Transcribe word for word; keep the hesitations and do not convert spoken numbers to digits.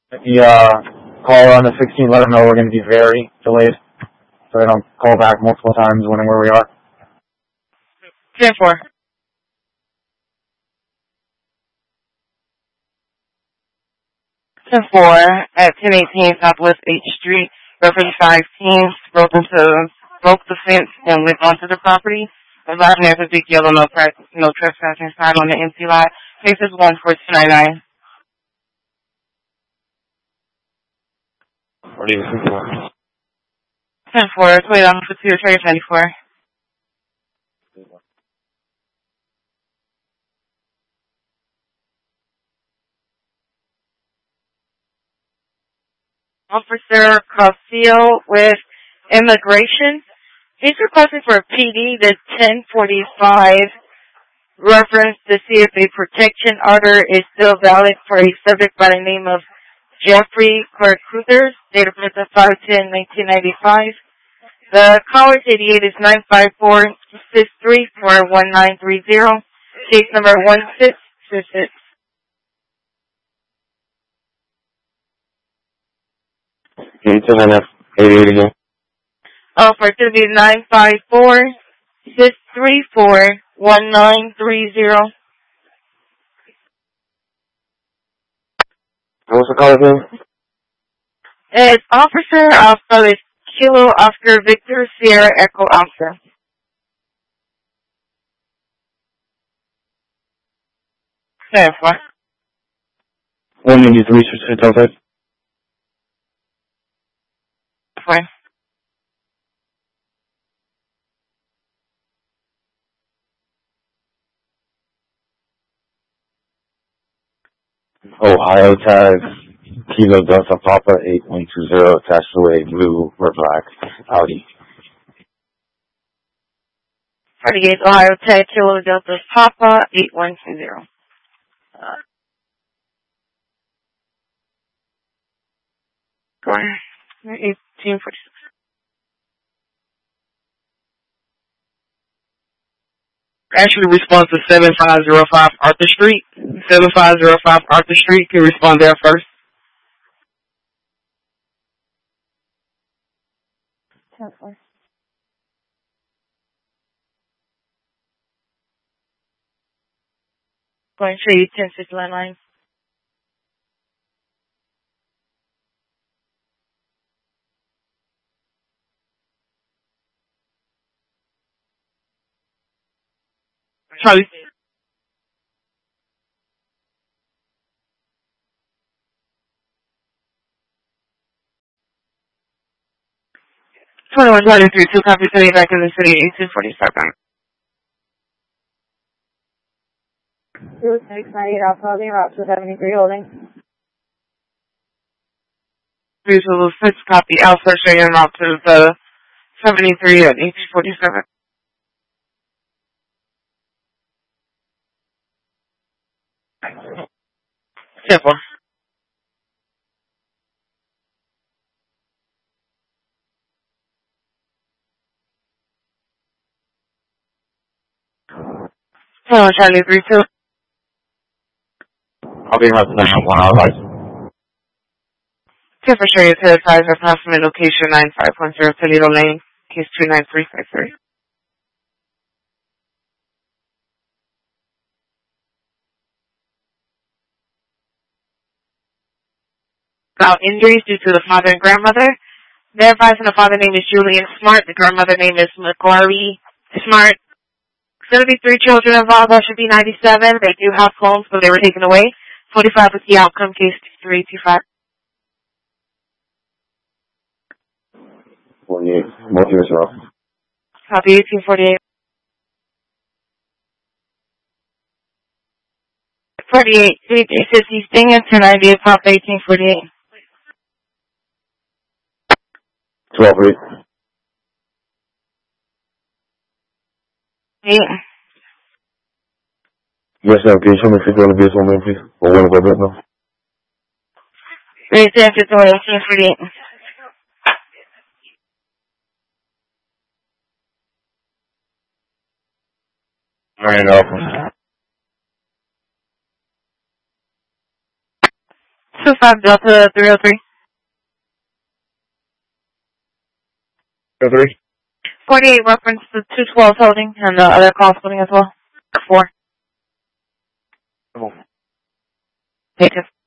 The uh, caller on the sixteen, let them know we're going to be very delayed, so they don't call back multiple times wondering where we are. ten four. ten four at ten eighteen Southwest eighth Street. Reference five teens broke into broke the fence and went onto the property. The lot there's a big yellow no practice, no trespassing sign on the empty lot. Case is one four two nine nine. What are you looking for? ten four. Wait on for two trace ninety-four. Officer Castillo with Immigration. He's requesting for a P D to ten forty-five reference to see if a protection order is still valid for a subject by the name of Jeffrey Clark Cruthers, date of birth of five ten nineteen ninety-five. The caller's eighty-eight is nine five four, six three four, one nine three zero. Case number one six six six. Can you tell me that eighty-eight again? Oh, for it to be nine five four, six three four, one nine three zero. What's the caller's name? It's Officer Alpha is Kilo Oscar Victor Sierra Echo Alpha. There, what? One minute to research the teletype. Fine. Ohio tag, Kilo Delta Papa eight one two zero, attached to a blue or black Audi. forty-eight Ohio Tech Kilo Delta Papa eight one two zero. Uh, eighteen forty-six. Actually responds to seven five zero five Arthur Street. seven five zero five Arthur Street. Can respond there first. ten four. Going to show you ten six landline. Charlie. twenty-one twenty-three, two copies sending back in the city, eighteen forty-seven. two six nine eight Alpha, holding route two seventy-three, holding. Visual six copy Alpha showing route to the seventy-three at eighteen forty-seven. Simple. Hello, Charlie three two. I'll be right back. One hour license. Ten for sure, you to advise approximate location nine five one zero Toledo Lane, case two nine three five three. About injuries due to the father and grandmother. They're advising the father name is Julian Smart, the grandmother name is Macquarie Smart. There's going to be three children involved. That should be ninety-seven. They do have phones, but they were taken away. forty-five was the outcome, case three two five. forty-eight. Both yours are off. Copy eighteen forty-eight. forty-eight, three three fifty, Sting and two ninety-eight, Pop eighteen forty-eight. twelve eight. eight. Yes, sir. Can you show me if you're going to be one minute, please? Or one of our now? three ten fifty-one, eighteen forty-eight. Alright, off. two five Delta three oh three. three. forty-eight reference to two twelve holding and the other calls holding as well. Four. Oh. Take it.